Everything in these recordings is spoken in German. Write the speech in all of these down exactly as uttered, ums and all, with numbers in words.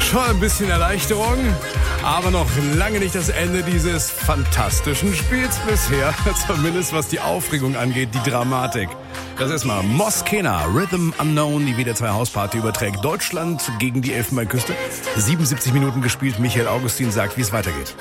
Schon ein bisschen Erleichterung, aber noch lange nicht das Ende dieses fantastischen Spiels bisher. Zumindest was die Aufregung angeht, die Dramatik. Das ist mal Moskena, Rhythm Unknown, die W D R zwei Hausparty überträgt. Deutschland gegen die Elfenbeinküste. siebenundsiebzig Minuten gespielt. Michael Augustin sagt, wie es weitergeht.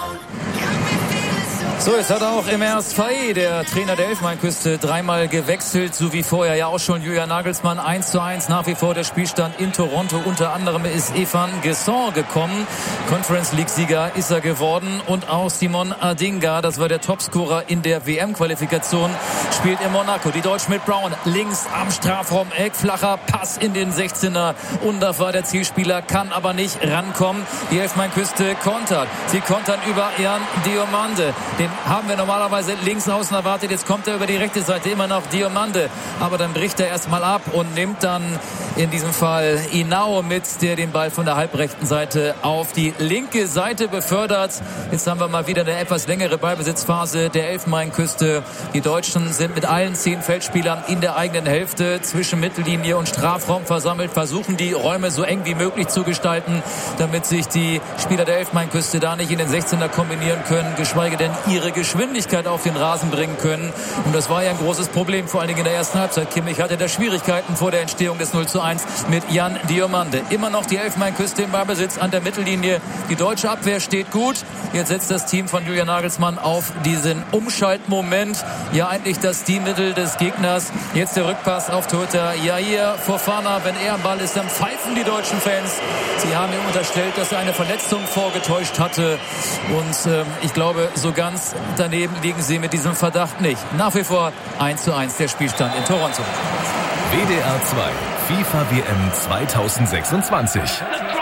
So, jetzt hat auch Emers Faye, der Trainer der Elfenbeinküste, dreimal gewechselt, so wie vorher ja auch schon Julian Nagelsmann. eins zu eins nach wie vor der Spielstand in Toronto. Unter anderem ist Evan Gesson gekommen. Conference League-Sieger ist er geworden. Und auch Simon Adingra, das war der Topscorer in der W M-Qualifikation, spielt in Monaco. Die Deutschen mit Brown links am Strafraum-Eck. Flacher Pass in den sechzehner. Undaf war der Zielspieler, kann aber nicht rankommen. Die Elfenbeinküste kontert. Sie kontern über Jan Diomande. Den haben wir normalerweise links außen erwartet. Jetzt kommt er über die rechte Seite, immer noch Diomande. Aber dann bricht er erstmal ab und nimmt dann in diesem Fall Inao mit, der den Ball von der halbrechten Seite auf die linke Seite befördert. Jetzt haben wir mal wieder eine etwas längere Ballbesitzphase der Elfenbeinküste. Die Deutschen sind mit allen zehn Feldspielern in der eigenen Hälfte zwischen Mittellinie und Strafraum versammelt, versuchen die Räume so eng wie möglich zu gestalten, damit sich die Spieler der Elfenbeinküste da nicht in den sechzehner kombinieren können, geschweige denn ihre Geschwindigkeit auf den Rasen bringen können. Und das war ja ein großes Problem, vor allen Dingen in der ersten Halbzeit. Kimmich hatte da Schwierigkeiten vor der Entstehung des null zu eins mit Jan Diomande. Immer noch die Elfenbeinküste im Ballbesitz an der Mittellinie. Die deutsche Abwehr steht gut. Jetzt setzt das Team von Julian Nagelsmann auf diesen Umschaltmoment. Ja, eigentlich das Stilmittel des Gegners. Jetzt der Rückpass auf Torhüter Jair Fofana. Wenn er am Ball ist, dann pfeifen die deutschen Fans. Sie haben ihm unterstellt, dass er eine Verletzung vorgetäuscht hatte. Und ähm, ich glaube, so ganz daneben liegen sie mit diesem Verdacht nicht. Nach wie vor eins zu eins der Spielstand in Toronto. W D R zwei FIFA W M zweitausendsechsundzwanzig.